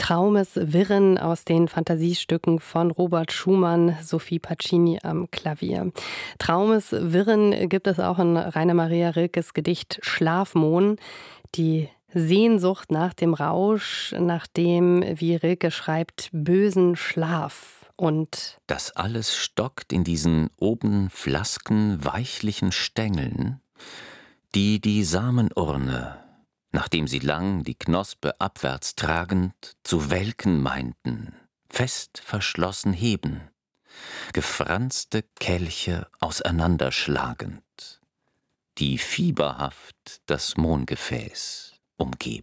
Traumeswirren aus den Fantasiestücken von Robert Schumann, Sophie Pacini am Klavier. Traumeswirren gibt es auch in Rainer Maria Rilkes Gedicht Schlafmohn. Die Sehnsucht nach dem Rausch, nach dem, wie Rilke schreibt, bösen Schlaf. Und das alles stockt in diesen oben flasken, weichlichen Stängeln, die die Samenurne, nachdem sie lang die Knospe abwärts tragend, zu welken meinten, fest verschlossen heben, gefranste Kelche auseinanderschlagend, die fieberhaft das Mohngefäß umgeben.